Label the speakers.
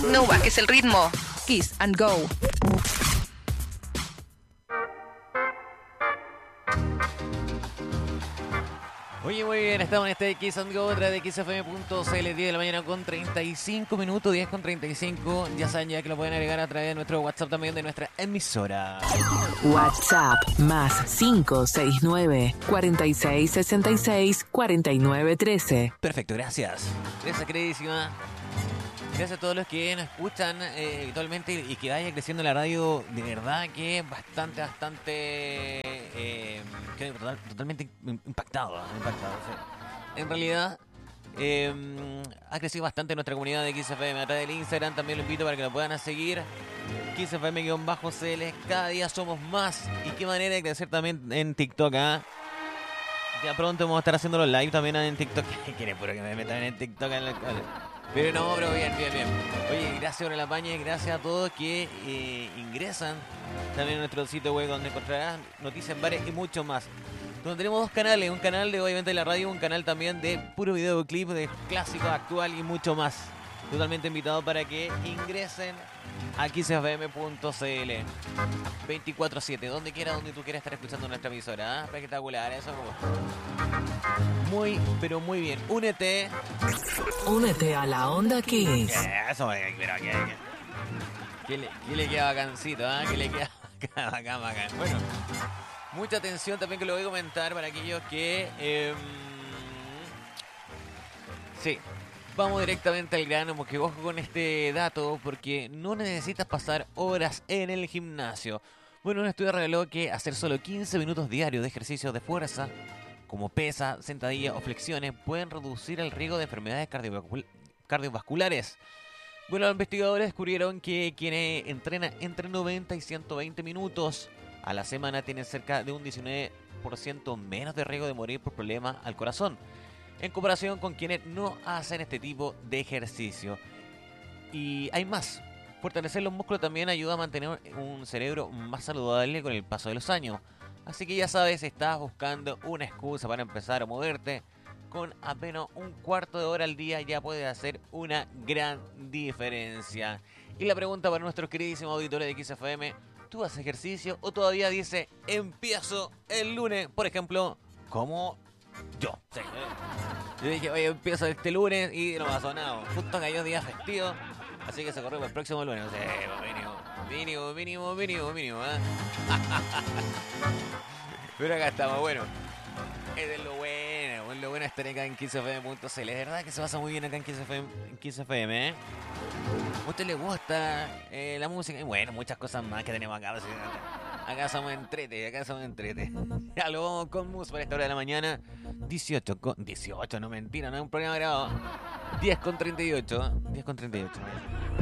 Speaker 1: No bajes el ritmo. Kiss and Go.
Speaker 2: Oye, muy bien, estamos en este Kiss and Go, otra de XFM.cl, 10 de la mañana con 35 minutos, 10 con 35. Ya saben ya que lo pueden agregar a través de nuestro WhatsApp también de nuestra emisora.
Speaker 3: WhatsApp más 569 4666 4913.
Speaker 2: Perfecto, gracias. Gracias, queridísima. Gracias a todos los que nos escuchan habitualmente y que vaya creciendo la radio. De verdad que bastante, quedé totalmente impactado. Sí. En realidad, ha crecido bastante nuestra comunidad de XFM. A través del Instagram también lo invito para que lo puedan seguir. XFM-CL. Cada día somos más. Y qué manera de crecer también en TikTok, ¿ah? Ya pronto vamos a estar haciendo los live también en TikTok. ¿Quieren puro que me metan en TikTok? Pero no, pero bien. Oye, gracias por el apañe, gracias a todos que ingresan también a nuestro sitio web donde encontrarás noticias, bares y mucho más. Donde tenemos dos canales, un canal de obviamente de la radio, un canal también de puro videoclip, de clásico, actual y mucho más. Totalmente invitado para que ingresen a xfm.cl 24/7, donde quiera, donde tú quieras estar escuchando nuestra emisora. ¿Eh? Espectacular, eso me gusta. Muy, pero muy bien. Únete
Speaker 3: Únete a la onda Kiss.
Speaker 2: Eso, pero ¿qué le queda bacancito? ¿Eh? ¿Qué le queda bacán? Bueno, mucha atención también que lo voy a comentar para aquellos que... sí, vamos directamente al grano, porque ojo con este dato, porque no necesitas pasar horas en el gimnasio. Bueno, un estudio reveló que hacer solo 15 minutos diarios de ejercicios de fuerza, como pesa, sentadilla o flexiones, pueden reducir el riesgo de enfermedades cardiovasculares. Bueno, los investigadores descubrieron que quienes entrenan entre 90 y 120 minutos a la semana tienen cerca de un 19% menos de riesgo de morir por problemas al corazón, en comparación con quienes no hacen este tipo de ejercicio. Y hay más. Fortalecer los músculos también ayuda a mantener un cerebro más saludable con el paso de los años. Así que ya sabes, si estás buscando una excusa para empezar a moverte, con apenas un cuarto de hora al día ya puedes hacer una gran diferencia. Y la pregunta para nuestros queridísimos auditores de XFM: ¿tú haces ejercicio o todavía dice empiezo el lunes? Por ejemplo, como yo. Sí. Yo dije, oye, empiezo este lunes y no pasó nada. Justo cayó día festivo, así que se corrió para el próximo lunes. O sea, mínimo, ¿eh? Pero acá estamos, bueno. Es lo bueno de estar acá en XFM.cl. Es verdad que se pasa muy bien acá en XFM, ¿eh? ¿A usted le gusta la música? Y bueno, muchas cosas más que tenemos acá. Acá somos entrete. Ya lo vamos con música para esta hora de la mañana. 18, no mentira, no es un programa grabado. 10 con 38.